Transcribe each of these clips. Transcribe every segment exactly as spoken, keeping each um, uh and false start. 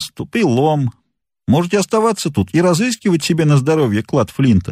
приступ, и лом. Можете оставаться тут и разыскивать себе на здоровье клад Флинта.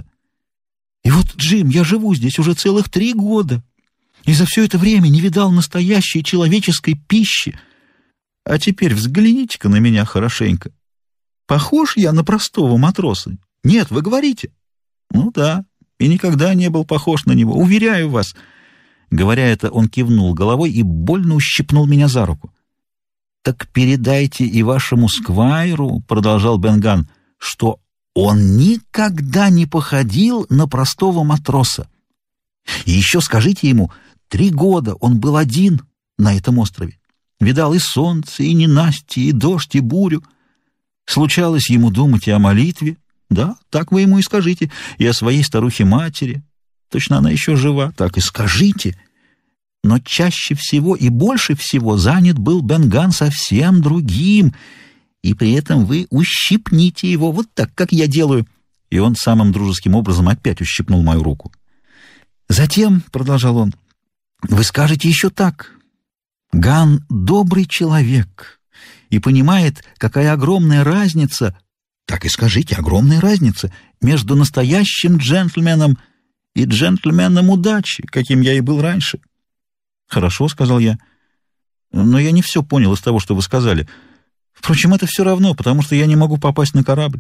И вот, Джим, я живу здесь уже целых три года, и за все это время не видал настоящей человеческой пищи. А теперь взгляните-ка на меня хорошенько. Похож я на простого матроса? Нет, вы говорите. Ну да, и никогда не был похож на него, уверяю вас. Говоря это, он кивнул головой и больно ущипнул меня за руку. «Так передайте и вашему сквайру, — продолжал Бен Ганн, — что он никогда не походил на простого матроса. И еще скажите ему, три года он был один на этом острове. Видал и солнце, и ненастье, и дождь, и бурю. Случалось ему думать и о молитве. Да, так вы ему и скажите, и о своей старухе-матери. Точно она еще жива, так и скажите. Но чаще всего и больше всего занят был Бен Ганн совсем другим, и при этом вы ущипните его вот так, как я делаю». И он самым дружеским образом опять ущипнул мою руку. «Затем, — продолжал он, — вы скажете еще так: Ганн добрый человек и понимает, какая огромная разница, так и скажите, огромная разница между настоящим джентльменом и джентльменом удачи, каким я и был раньше». «Хорошо, — сказал я, — но я не все понял из того, что вы сказали. Впрочем, это все равно, потому что я не могу попасть на корабль».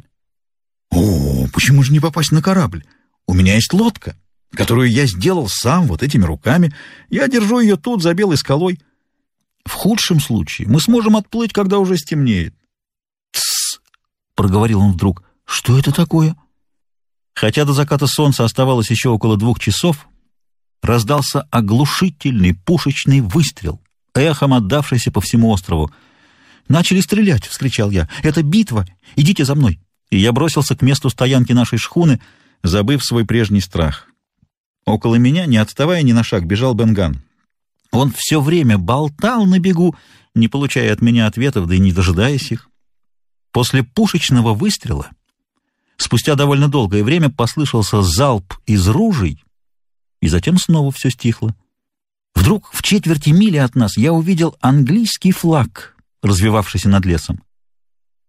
«О, почему же не попасть на корабль? У меня есть лодка, которую я сделал сам вот этими руками. Я держу ее тут, за белой скалой. В худшем случае мы сможем отплыть, когда уже стемнеет». «Тссс!» — проговорил он вдруг. «Что это такое?» Хотя до заката солнца оставалось еще около двух часов, раздался оглушительный пушечный выстрел, эхом отдавшийся по всему острову. «Начали стрелять!» — вскричал я. «Это битва! Идите за мной!» И я бросился к месту стоянки нашей шхуны, забыв свой прежний страх. Около меня, не отставая ни на шаг, бежал Бен Ганн. Он все время болтал на бегу, не получая от меня ответов, да и не дожидаясь их. После пушечного выстрела спустя довольно долгое время послышался залп из ружей, и затем снова все стихло. Вдруг в четверти мили от нас я увидел английский флаг, развевавшийся над лесом.